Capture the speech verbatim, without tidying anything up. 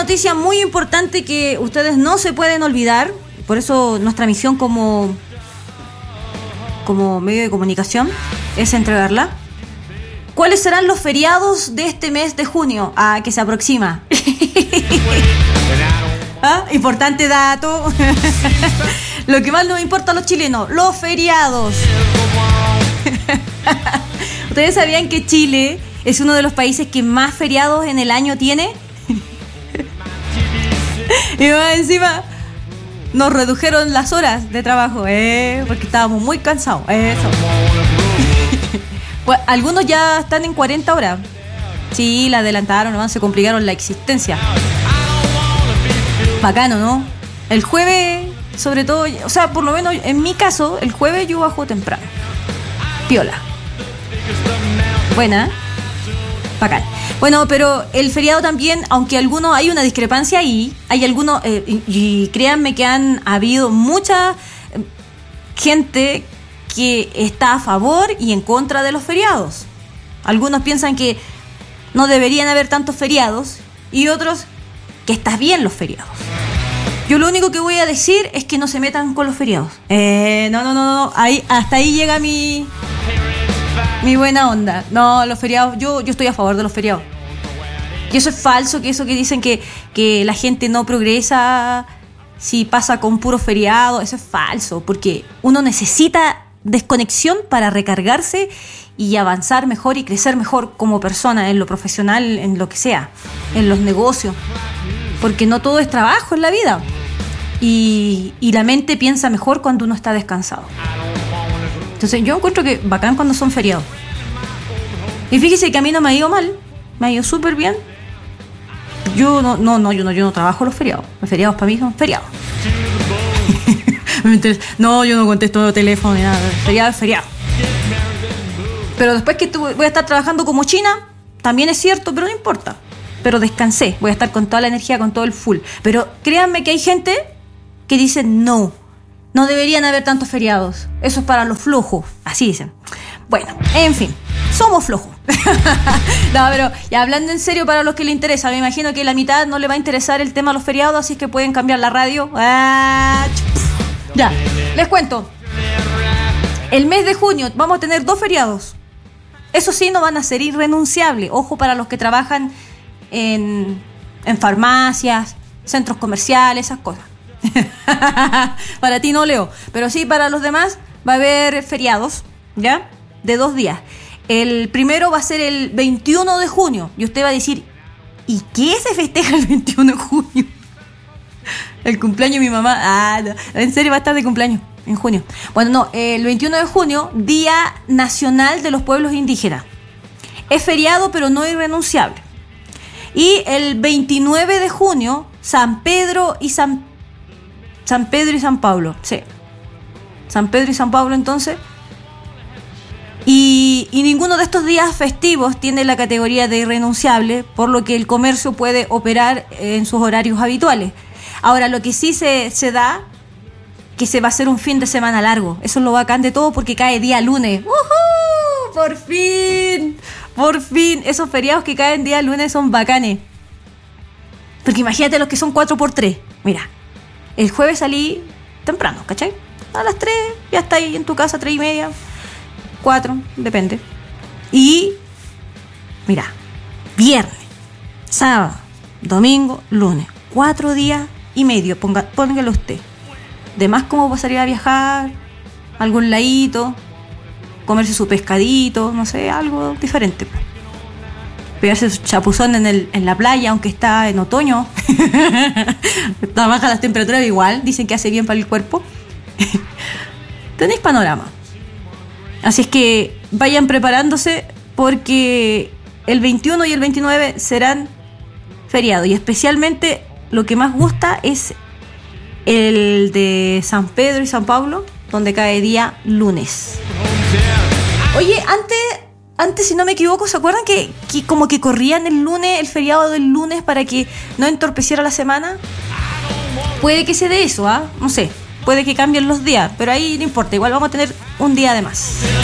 noticia muy importante que ustedes no se pueden olvidar, por eso nuestra misión como, como medio de comunicación es entregarla. ¿Cuáles serán los feriados de este mes de junio? Ah, que se aproxima. ¿Ah? Importante dato. Lo que más nos importa a los chilenos, los feriados. ¿Ustedes sabían que Chile es uno de los países que más feriados en el año tiene? Y más encima nos redujeron las horas de trabajo, eh, porque estábamos muy cansados. Eso. Pues, algunos ya están en cuarenta horas. Sí, la adelantaron, ¿no? Se complicaron la existencia. Bacano, ¿no? El jueves, sobre todo, o sea, por lo menos en mi caso, el jueves yo bajo temprano. Piola. Buena, ¿eh? Bacán. Bueno, pero el feriado también, aunque algunos hay una discrepancia ahí, hay algunos, eh, y, y créanme que han habido mucha eh, gente que está a favor y en contra de los feriados. Algunos piensan que no deberían haber tantos feriados y otros que está bien los feriados. Yo lo único que voy a decir es que no se metan con los feriados. Eh, no, no, no, no, ahí, hasta ahí llega mi... Mi buena onda. No, los feriados, yo, yo estoy a favor de los feriados. Y eso es falso, que eso que dicen que, que la gente no progresa si pasa con puro feriado, eso es falso, porque uno necesita desconexión para recargarse y avanzar mejor y crecer mejor como persona, en lo profesional, en lo que sea, en los negocios, porque no todo es trabajo en la vida. Y, y la mente piensa mejor cuando uno está descansado. Entonces yo encuentro que bacán cuando son feriados. Y fíjese que a mí no me ha ido mal, me ha ido súper bien. Yo no, no, no, yo no, yo no trabajo los feriados. Los feriados para mí son feriados. No, yo no contesto teléfono ni nada. Feriado es feriado. Pero después que voy a estar trabajando como china, también es cierto, pero no importa. Pero descansé, voy a estar con toda la energía, con todo el full. Pero créanme que hay gente que dice no. No deberían haber tantos feriados. Eso es para los flojos. Así dicen. Bueno, en fin. Somos flojos. No, pero ya hablando en serio, para los que les interesa, me imagino que la mitad no le va a interesar el tema de los feriados, así que pueden cambiar la radio. Ah, ya, les cuento. El mes de junio vamos a tener dos feriados. Eso sí, no van a ser irrenunciables. Ojo para los que trabajan en, en farmacias, centros comerciales, esas cosas. Para ti no, Leo, pero sí para los demás va a haber feriados, ¿ya? De dos días. El primero va a ser el veintiuno de junio. Y usted va a decir, ¿y qué se festeja el veintiuno de junio? El cumpleaños de mi mamá. Ah, no, en serio va a estar de cumpleaños en junio. Bueno, no, el veintiuno de junio, Día Nacional de los Pueblos Indígenas. Es feriado, pero no irrenunciable. Y el veintinueve de junio, San Pedro y San San Pedro y San Pablo, sí. San Pedro y San Pablo, entonces. Y, y ninguno de estos días festivos tiene la categoría de irrenunciable, por lo que el comercio puede operar en sus horarios habituales. Ahora, lo que sí se, se da, que se va a hacer un fin de semana largo. Eso es lo bacán de todo, porque cae día lunes. ¡Uhú! ¡Por fin! ¡Por fin! Esos feriados que caen día lunes son bacanes. Porque imagínate los que son cuatro por tres. Mira. El jueves salí temprano, ¿cachai? A las tres, ya está ahí en tu casa, tres y media, cuatro, depende. Y, mira, viernes, sábado, domingo, lunes, cuatro días y medio, ponga, póngalo usted. De más cómo pasaría a viajar, algún ladito, comerse su pescadito, no sé, algo diferente. Pegarse su chapuzón en, el, en la playa, aunque está en otoño. Está baja las temperaturas igual, dicen que hace bien para el cuerpo. Tenéis panorama. Así es que vayan preparándose, porque el veintiuno y el veintinueve serán feriados. Y especialmente lo que más gusta es el de San Pedro y San Pablo, donde cae día lunes. Oye, antes... Antes, si no me equivoco, ¿se acuerdan que, que como que corrían el lunes, el feriado del lunes, para que no entorpeciera la semana? Puede que se dé eso, ¿ah? ¿eh? No sé, puede que cambien los días, pero ahí no importa, igual vamos a tener un día de más.